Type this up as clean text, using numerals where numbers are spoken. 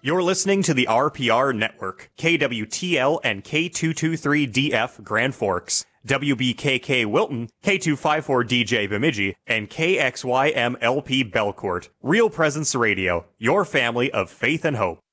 You're listening to the RPR Network, KWTL and K223DF Grand Forks, WBKK Wilton, K254DJ Bemidji, and KXYMLP Belcourt. Real Presence Radio, your family of faith and hope.